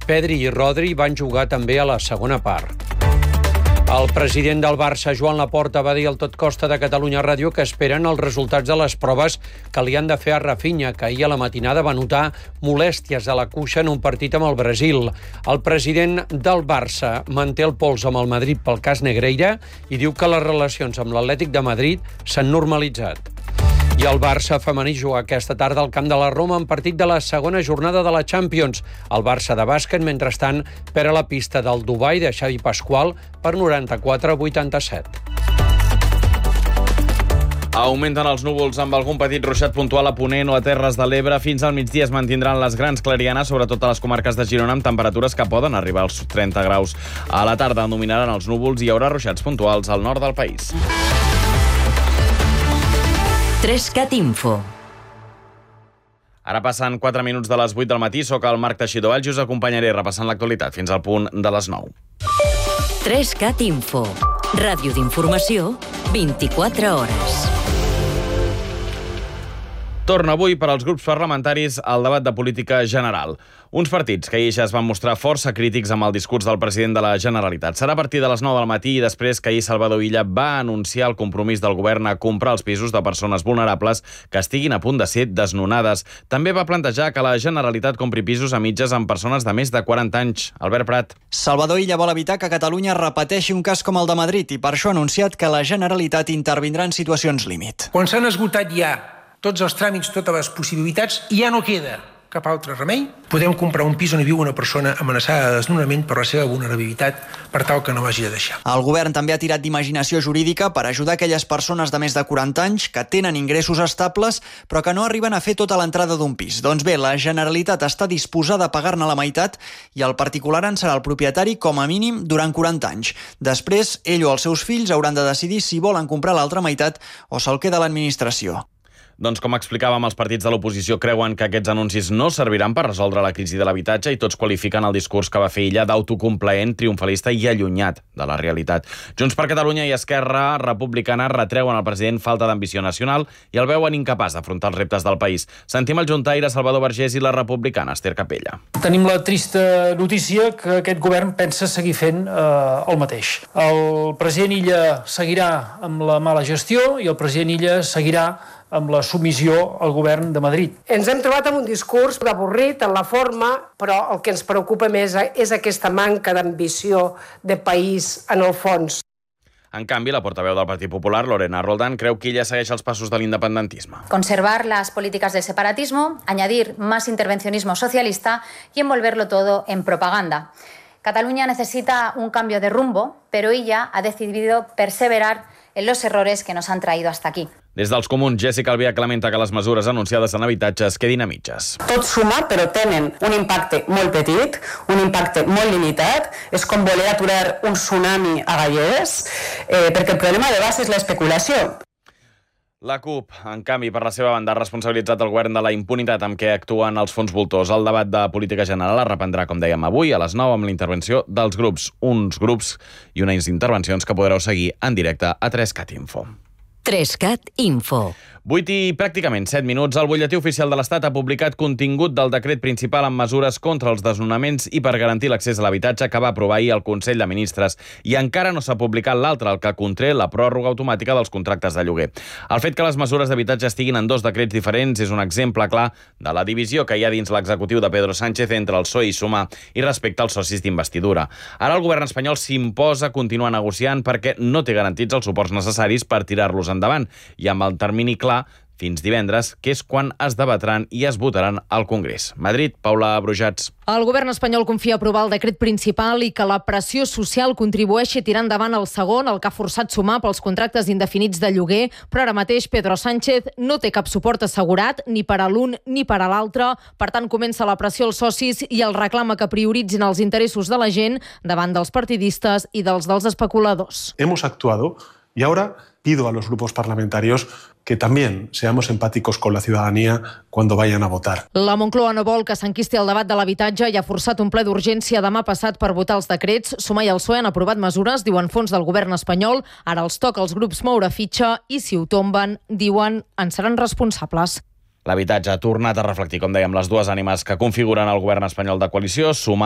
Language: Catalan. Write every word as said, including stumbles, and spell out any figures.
Pedri i Rodri van jugar també a la segona part. El president del Barça, Joan Laporta, va dir al Tot Costa de Catalunya Ràdio que esperen els resultats de les proves que li han de fer a Rafinha, que ahir a la matinada va notar molèsties a la cuixa en un partit amb el Brasil. El president del Barça manté el pols amb el Madrid pel cas Negreira i diu que les relacions amb l'Atlètic de Madrid s'han normalitzat. I el Barça femení juga aquesta tarda al camp de la Roma en partit de la segona jornada de la Champions. El Barça de bàsquet, mentrestant, perd a la pista del Dubai de Xavi Pasqual per noranta-quatre a vuitanta-set. Augmenten els núvols amb algun petit ruixat puntual a Ponent o a Terres de l'Ebre. Fins al migdia es mantindran les grans clarianes, sobretot a les comarques de Girona, amb temperatures que poden arribar als trenta graus. A la tarda dominaran els núvols i hi haurà ruixats puntuals al nord del país. Trescat Info. Ara passen quatre minuts de les vuit del matí. Soc el Marc Teixidor i us acompanyaré repassant l'actualitat fins al punt de les nou. Trescat Info. Ràdio d'informació, vint-i-quatre hores. Torna avui per als grups parlamentaris el debat de política general. Uns partits que ahir ja es van mostrar força crítics amb el discurs del president de la Generalitat. Serà a partir de les nou del matí i després que ahir Salvador Illa va anunciar el compromís del govern a comprar els pisos de persones vulnerables que estiguin a punt de ser desnonades. També va plantejar que la Generalitat compri pisos a mitges amb persones de més de quaranta anys. Albert Prat. Salvador Illa vol evitar que Catalunya repeteixi un cas com el de Madrid i per això ha anunciat que la Generalitat intervindrà en situacions límit. Quan s'han esgotat ja tots els tràmits, totes les possibilitats, i ja no queda cap altre remei, podem comprar un pis on hi viu una persona amenaçada de desnonament per la seva vulnerabilitat per tal que no l'hagi de deixar. El govern també ha tirat d'imaginació jurídica per ajudar aquelles persones de més de quaranta anys que tenen ingressos estables però que no arriben a fer tota l'entrada d'un pis. Doncs bé, la Generalitat està disposada a pagar-ne la meitat i el particular en serà el propietari com a mínim durant quaranta anys. Després, ell o els seus fills hauran de decidir si volen comprar l'altra meitat o se'l queda l'administració. Doncs com explicàvem, els partits de l'oposició creuen que aquests anuncis no serviran per resoldre la crisi de l'habitatge i tots qualifiquen el discurs que va fer Illa d'autocomplaent, triomfalista i allunyat de la realitat. Junts per Catalunya i Esquerra Republicana retreuen al president falta d'ambició nacional i el veuen incapaç d'afrontar els reptes del país. Sentim el juntaire Salvador Vergés i la republicana Esther Capella. Tenim la trista notícia que aquest govern pensa seguir fent eh, el mateix. El president Illa seguirà amb la mala gestió i el president Illa seguirà amb la submissió al govern de Madrid. Ens hem trobat amb un discurs avorrit en la forma, però el que ens preocupa més és aquesta manca d'ambició de país en el fons. En canvi, la portaveu del Partit Popular, Lorena Roldán, creu que ella segueix els passos de l'independentisme. Conservar las políticas del separatismo, añadir más intervencionismo socialista y envolverlo todo en propaganda. Cataluña necesita un cambio de rumbo, pero ella ha decidido perseverar en los errores que nos han traído hasta aquí. Des dels comuns, Jessica Albiach lamenta que les mesures anunciades en habitatges quedin a mitges. Tot suma, però tenen un impacte molt petit, un impacte molt limitat. És com voler aturar un tsunami a galledes, eh, perquè el problema de base és l'especulació. La CUP, en canvi, per la seva banda, ha responsabilitzat el govern de la impunitat amb què actuen els fons voltors. El debat de política general es reprendrà, com dèiem, avui a les nou amb la intervenció dels grups. Uns grups i unes intervencions que podreu seguir en directe a Trescat Info. Trescat Info. vuit i pràcticament set minuts. El butlletí oficial de l'Estat ha publicat contingut del decret principal amb mesures contra els desnonaments i per garantir l'accés a l'habitatge que va aprovar ahir el Consell de Ministres. I encara no s'ha publicat l'altre, el que conté la pròrroga automàtica dels contractes de lloguer. El fet que les mesures d'habitatge estiguin en dos decrets diferents és un exemple clar de la divisió que hi ha dins l'executiu de Pedro Sánchez entre el P S O E i Sumar i respecte als socis d'investidura. Ara el govern espanyol s'imposa continuar negociant perquè no té garantits els suports necessaris per tirar-los endavant i amb el termini clar fins divendres, que és quan es debatran i es votaran al Congrés. Madrid, Paula Brujats. El govern espanyol confia aprovar el decret principal i que la pressió social contribueixi a tirar endavant el segon, el que ha forçat Sumar pels contractes indefinits de lloguer, però ara mateix Pedro Sánchez no té cap suport assegurat ni per a l'un ni per a l'altre. Per tant, comença la pressió als socis i el reclama que prioritzin els interessos de la gent davant dels partidistes i dels dels especuladors. Hemos actuado y ahora pido a los grupos parlamentarios que también seamos empáticos con la ciudadanía cuando vayan a votar. La Moncloa no vol que s'enquisti el debat de l'habitatge i ha forçat un ple d'urgència demà passat per votar els decrets. Sumar i el P S O E han aprovat mesures, diuen fons del govern espanyol. Ara els toca als grups moure fitxa i si ho tomben, diuen, en seran responsables. L'habitatge ha tornat a reflectir, com dèiem, les dues ànimes que configuren el govern espanyol de coalició. Sumar